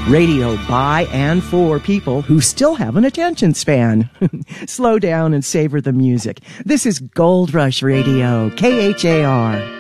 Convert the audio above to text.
Radio by and for people who still have an attention span. Slow down and savor the music. This is Gold Rush Radio, KHAR.